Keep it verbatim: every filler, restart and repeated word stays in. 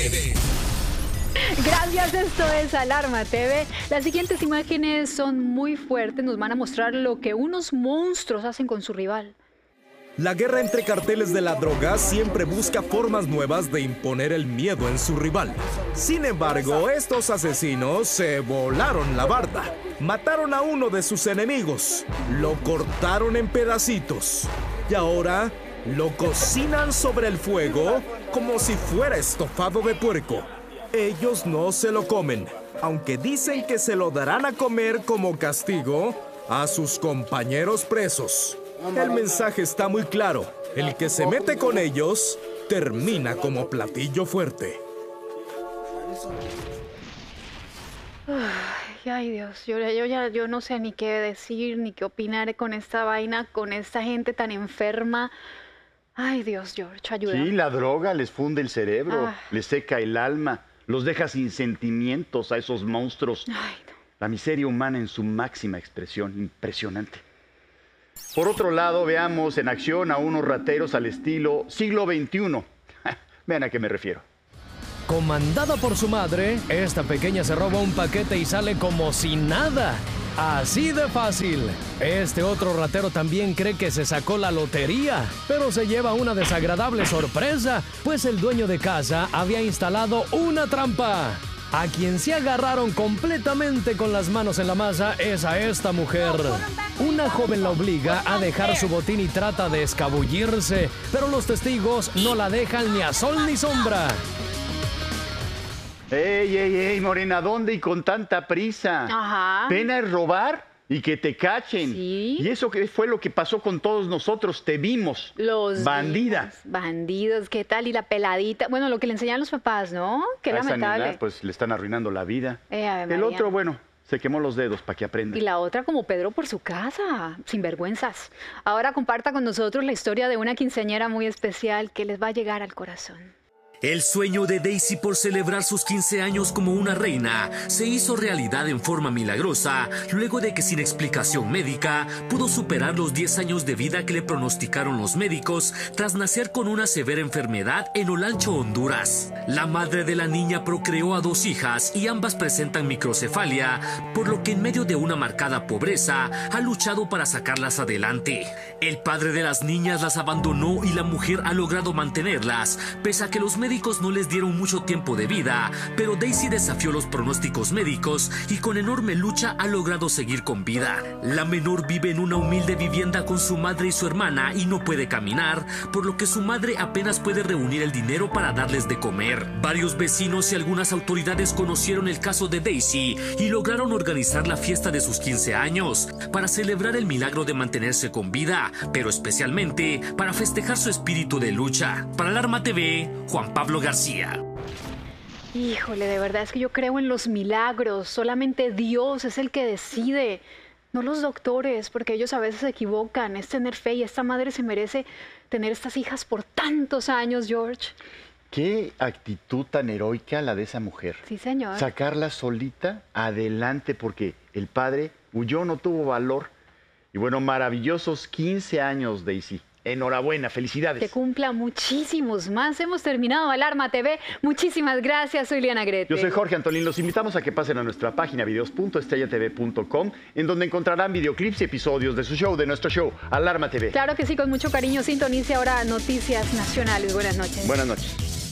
V. Gracias, esto es Alarma T V. Las siguientes imágenes son muy fuertes, nos van a mostrar lo que unos monstruos hacen con su rival. La guerra entre carteles de la droga siempre busca formas nuevas de imponer el miedo en su rival. Sin embargo, estos asesinos se volaron la barda. Mataron a uno de sus enemigos, lo cortaron en pedacitos y ahora lo cocinan sobre el fuego como si fuera estofado de puerco. Ellos no se lo comen, aunque dicen que se lo darán a comer como castigo a sus compañeros presos. El mensaje está muy claro. El que se mete con ellos termina como platillo fuerte. Ay, ay Dios, yo, yo ya yo no sé ni qué decir, ni qué opinar con esta vaina, con esta gente tan enferma. Ay Dios, George, ayúdame. Sí, la droga les funde el cerebro, Ah. les seca el alma, los deja sin sentimientos a esos monstruos. Ay, no. La miseria humana en su máxima expresión, impresionante. Por otro lado, veamos en acción a unos rateros al estilo siglo veintiuno. Vean a qué me refiero. Comandada por su madre, esta pequeña se roba un paquete y sale como si nada. Así de fácil. Este otro ratero también cree que se sacó la lotería, pero se lleva una desagradable sorpresa, pues el dueño de casa había instalado una trampa. A quien se agarraron completamente con las manos en la masa es a esta mujer. Una joven la obliga a dejar su botín y trata de escabullirse, pero los testigos no la dejan ni a sol ni sombra. ¡Ey, ey, ey, Morena! ¿Dónde y con tanta prisa? Ajá. Pena es robar y que te cachen. Sí. Y eso que fue lo que pasó con todos nosotros. Te vimos. Los bandida. vimos, bandidos, ¿qué tal? Y la peladita. Bueno, lo que le enseñan los papás, ¿no? Qué A esa lamentable. nena, pues le están arruinando la vida. Eh, Ave El María. otro, bueno, se quemó los dedos para que aprenda. Y la otra como Pedro por su casa, sin vergüenzas. Ahora comparta con nosotros la historia de una quinceañera muy especial que les va a llegar al corazón. El sueño de Daisy por celebrar sus quince años como una reina se hizo realidad en forma milagrosa luego de que sin explicación médica pudo superar los diez años de vida que le pronosticaron los médicos tras nacer con una severa enfermedad en Olancho, Honduras. La madre de la niña procreó a dos hijas y ambas presentan microcefalia, por lo que en medio de una marcada pobreza ha luchado para sacarlas adelante. El padre de las niñas las abandonó y la mujer ha logrado mantenerlas, pese a que los médicos no les dieron mucho tiempo de vida, pero Daisy desafió los pronósticos médicos y con enorme lucha ha logrado seguir con vida. La menor vive en una humilde vivienda con su madre y su hermana y no puede caminar, por lo que su madre apenas puede reunir el dinero para darles de comer. Varios vecinos y algunas autoridades conocieron el caso de Daisy y lograron organizar la fiesta de sus quince años para celebrar el milagro de mantenerse con vida, pero especialmente para festejar su espíritu de lucha. Para Alarma T V, Juan Pablo García. Híjole, de verdad es que yo creo en los milagros. Solamente Dios es el que decide, no los doctores, porque ellos a veces se equivocan. Es tener fe y esta madre se merece tener estas hijas por tantos años, George. Qué actitud tan heroica la de esa mujer. Sí, señor. Sacarla solita adelante porque el padre huyó, no tuvo valor. Y bueno, maravillosos quince años, Daisy. Enhorabuena, felicidades. Que cumpla muchísimos más. Hemos terminado Alarma T V. Muchísimas gracias, soy Liana Grete. Yo soy Jorge Antolín. Los invitamos a que pasen a nuestra página videos punto estrella t v punto com, en donde encontrarán videoclips y episodios de su show, de nuestro show, Alarma T V. Claro que sí, con mucho cariño. Sintonice ahora Noticias Nacionales. Buenas noches. Buenas noches.